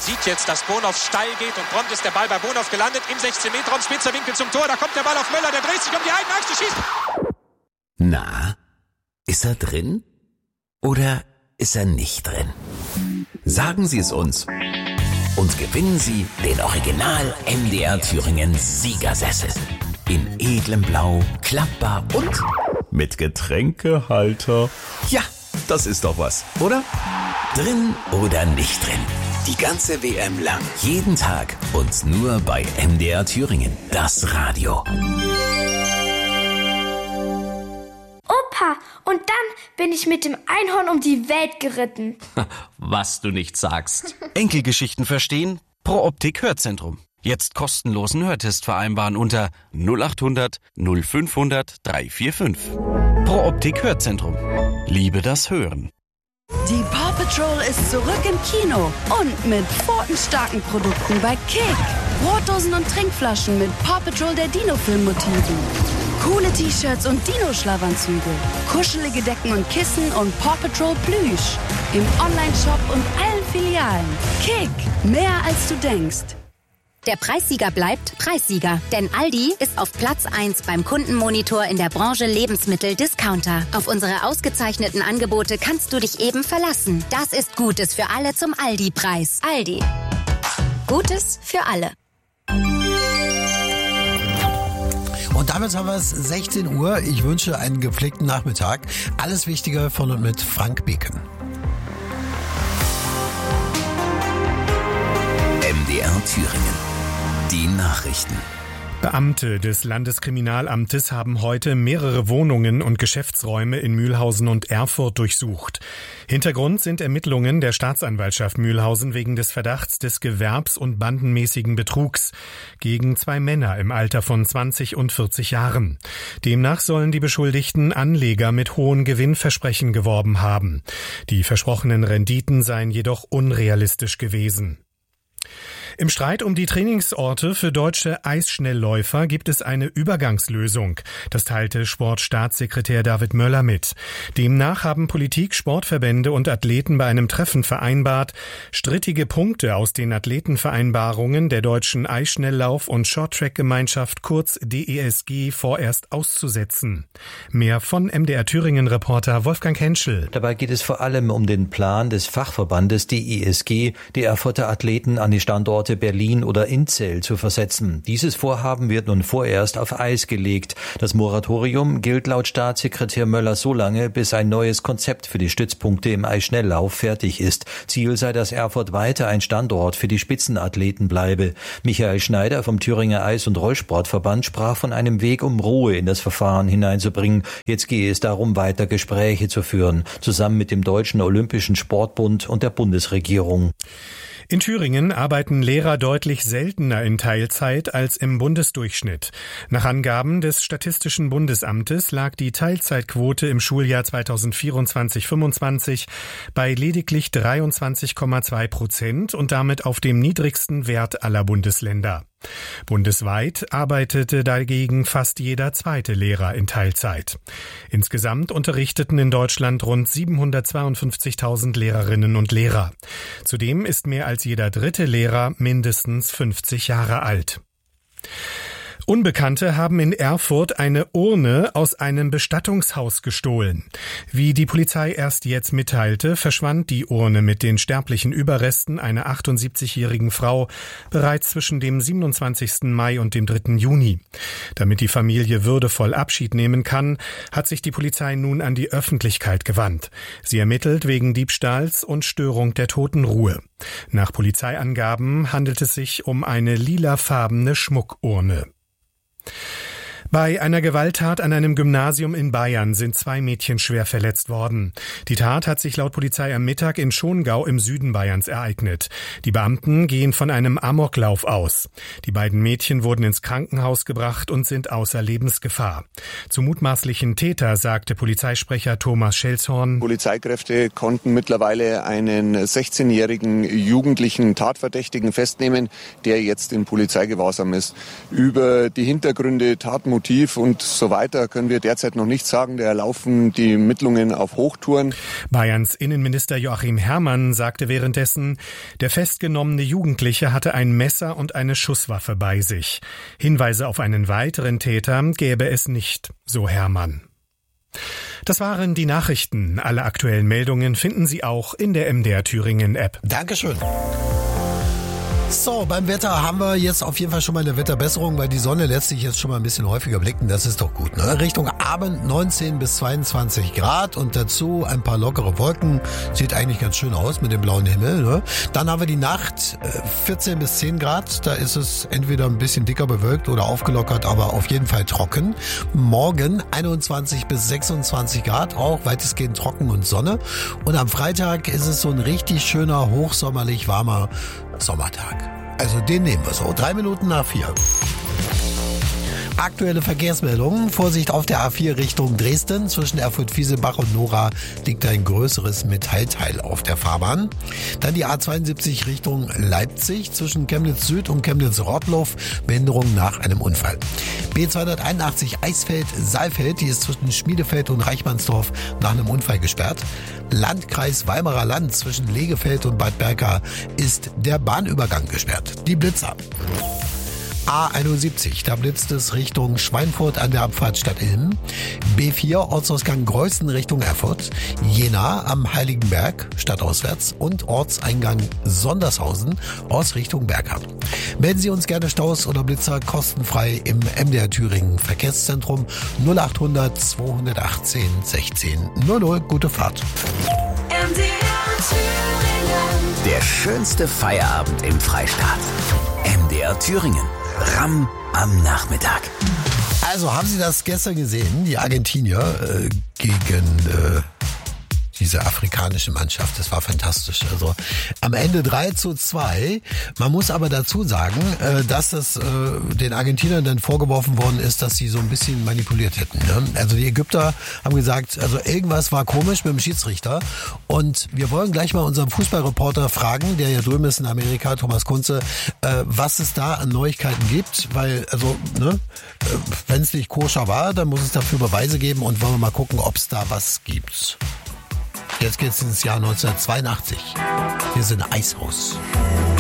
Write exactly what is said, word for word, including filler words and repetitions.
sieht jetzt, dass Bonhoff steil geht und prompt ist der Ball bei Bonhoff gelandet im sechzehn Meter Raum, spitzer Winkel zum Tor, da kommt der Ball auf Möller, der dreht sich um die eigene Achse, schießt. Na, ist er drin? Oder ist er nicht drin? Sagen Sie es uns und gewinnen Sie den Original M D R Thüringen Siegersessel. In edlem Blau, klappbar und mit Getränkehalter. Ja, das ist doch was, oder? Drin oder nicht drin? Die ganze W M lang, jeden Tag und nur bei M D R Thüringen, das Radio. Opa, und dann bin ich mit dem Einhorn um die Welt geritten. Was du nicht sagst. Enkelgeschichten verstehen? Pro Optik Hörzentrum. Jetzt kostenlosen Hörtest vereinbaren unter null acht hundert null fünfhundert dreihundertfünfundvierzig. Pro Optik Hörzentrum. Liebe das Hören. Die Paw Patrol ist zurück im Kino und mit pfotenstarken Produkten bei Kick. Brotdosen und Trinkflaschen mit Paw Patrol der Dino-Film-Motiven. Coole T-Shirts und Dino-Schlafanzüge. Kuschelige Decken und Kissen und Paw Patrol Plüsch. Im Online-Shop und allen Filialen. Kick, mehr als du denkst. Der Preissieger bleibt Preissieger, denn Aldi ist auf Platz eins beim Kundenmonitor in der Branche Lebensmittel-Discounter. Auf unsere ausgezeichneten Angebote kannst du dich eben verlassen. Das ist Gutes für alle zum Aldi-Preis. Aldi. Gutes für alle. Und damit haben wir es sechzehn Uhr. Ich wünsche einen gepflegten Nachmittag. Alles Wichtige von und mit Frank Beken. M D R Thüringen. Die Nachrichten. Beamte des Landeskriminalamtes haben heute mehrere Wohnungen und Geschäftsräume in Mühlhausen und Erfurt durchsucht. Hintergrund sind Ermittlungen der Staatsanwaltschaft Mühlhausen wegen des Verdachts des gewerbs- und bandenmäßigen Betrugs gegen zwei Männer im Alter von zwanzig und vierzig Jahren. Demnach sollen die Beschuldigten Anleger mit hohen Gewinnversprechen geworben haben. Die versprochenen Renditen seien jedoch unrealistisch gewesen. Im Streit um die Trainingsorte für deutsche Eisschnellläufer gibt es eine Übergangslösung. Das teilte Sportstaatssekretär David Möller mit. Demnach haben Politik, Sportverbände und Athleten bei einem Treffen vereinbart, strittige Punkte aus den Athletenvereinbarungen der deutschen Eisschnelllauf- und Shorttrack-Gemeinschaft kurz D E S G vorerst auszusetzen. Mehr von M D R Thüringen-Reporter Wolfgang Henschel. Dabei geht es vor allem um den Plan des Fachverbandes D E S G, die Erfurter Athleten an die Standorte Berlin oder Inzell zu versetzen. Dieses Vorhaben wird nun vorerst auf Eis gelegt. Das Moratorium gilt laut Staatssekretär Möller so lange, bis ein neues Konzept für die Stützpunkte im Eisschnelllauf fertig ist. Ziel sei, dass Erfurt weiter ein Standort für die Spitzenathleten bleibe. Michael Schneider vom Thüringer Eis- und Rollsportverband sprach von einem Weg, um Ruhe in das Verfahren hineinzubringen. Jetzt gehe es darum, weiter Gespräche zu führen, zusammen mit dem Deutschen Olympischen Sportbund und der Bundesregierung. In Thüringen arbeiten Lehrer deutlich seltener in Teilzeit als im Bundesdurchschnitt. Nach Angaben des Statistischen Bundesamtes lag die Teilzeitquote im Schuljahr zweitausendvierundzwanzig fünfundzwanzig bei lediglich dreiundzwanzig Komma zwei Prozent und damit auf dem niedrigsten Wert aller Bundesländer. Bundesweit arbeitete dagegen fast jeder zweite Lehrer in Teilzeit. Insgesamt unterrichteten in Deutschland rund siebenhundertzweiundfünfzigtausend Lehrerinnen und Lehrer. Zudem ist mehr als jeder dritte Lehrer mindestens fünfzig Jahre alt. Unbekannte haben in Erfurt eine Urne aus einem Bestattungshaus gestohlen. Wie die Polizei erst jetzt mitteilte, verschwand die Urne mit den sterblichen Überresten einer achtundsiebzigjährigen Frau bereits zwischen dem siebenundzwanzigsten Mai und dem dritten Juni. Damit die Familie würdevoll Abschied nehmen kann, hat sich die Polizei nun an die Öffentlichkeit gewandt. Sie ermittelt wegen Diebstahls und Störung der Totenruhe. Nach Polizeiangaben handelt es sich um eine lilafarbene Schmuckurne. Bei einer Gewalttat an einem Gymnasium in Bayern sind zwei Mädchen schwer verletzt worden. Die Tat hat sich laut Polizei am Mittag in Schongau im Süden Bayerns ereignet. Die Beamten gehen von einem Amoklauf aus. Die beiden Mädchen wurden ins Krankenhaus gebracht und sind außer Lebensgefahr. Zum mutmaßlichen Täter sagte Polizeisprecher Thomas Schelshorn: Polizeikräfte konnten mittlerweile einen sechzehnjährigen jugendlichen Tatverdächtigen festnehmen, der jetzt in Polizeigewahrsam ist. Über die Hintergründe, Tatmotive Motiv und so weiter können wir derzeit noch nicht sagen. Da laufen die Ermittlungen auf Hochtouren. Bayerns Innenminister Joachim Herrmann sagte währenddessen, der festgenommene Jugendliche hatte ein Messer und eine Schusswaffe bei sich. Hinweise auf einen weiteren Täter gäbe es nicht, so Herrmann. Das waren die Nachrichten. Alle aktuellen Meldungen finden Sie auch in der M D R Thüringen App. Dankeschön. So, beim Wetter haben wir jetzt auf jeden Fall schon mal eine Wetterbesserung, weil die Sonne lässt sich jetzt schon mal ein bisschen häufiger blicken. Das ist doch gut, ne? Richtung Abend neunzehn bis zweiundzwanzig Grad und dazu ein paar lockere Wolken. Sieht eigentlich ganz schön aus mit dem blauen Himmel, ne? Dann haben wir die Nacht vierzehn bis zehn Grad. Da ist es entweder ein bisschen dicker bewölkt oder aufgelockert, aber auf jeden Fall trocken. Morgen einundzwanzig bis sechsundzwanzig Grad, auch weitestgehend trocken und Sonne. Und am Freitag ist es so ein richtig schöner, hochsommerlich warmer Sommertag. Also den nehmen wir so. Drei Minuten nach vier. Aktuelle Verkehrsmeldungen. Vorsicht auf der A vier Richtung Dresden. Zwischen Erfurt-Fieselbach und Nora liegt ein größeres Metallteil auf der Fahrbahn. Dann die A zweiundsiebzig Richtung Leipzig. Zwischen Chemnitz Süd und Chemnitz-Rottloff. Behinderung nach einem Unfall. B zweihunderteinundachtzig Eisfeld-Saalfeld. Die ist zwischen Schmiedefeld und Reichmannsdorf nach einem Unfall gesperrt. Landkreis Weimarer Land zwischen Legefeld und Bad Berka ist der Bahnübergang gesperrt. Die Blitzer. A einundsiebzig, da blitzt es Richtung Schweinfurt an der Abfahrt Stadt-Ilm. B vier, Ortsausgang Greußen Richtung Erfurt. Jena am Heiligenberg, stadtauswärts. Und Ortseingang Sondershausen, Ortsrichtung Berghamp. Melden Sie uns gerne Staus oder Blitzer kostenfrei im M D R Thüringen Verkehrszentrum null achthundert zweihundertachtzehn sechzehn null null. Gute Fahrt. M D R Thüringen. Der schönste Feierabend im Freistaat. M D R Thüringen. Ramm am Nachmittag. Also haben Sie das gestern gesehen? Die Argentinier äh, gegen äh, diese afrikanische Mannschaft. Das war fantastisch. Also am Ende drei zu zwei. Man muss aber dazu sagen, äh, dass das äh, den Argentiniern dann vorgeworfen worden ist, dass sie so ein bisschen manipuliert hätten. Ne? Also die Ägypter haben gesagt, also irgendwas war komisch mit dem Schiedsrichter. Und wir wollen gleich mal unseren Fußballreporter fragen, der ja drüben ist in Amerika, Thomas Kunze, äh, was es da an Neuigkeiten gibt. Weil, also, ne, äh, wenn es nicht koscher war, dann muss es dafür Beweise geben und wollen wir mal gucken, ob es da was gibt. Jetzt geht's ins Jahr neunzehnhundertzweiundachtzig. Wir sind Eishaus.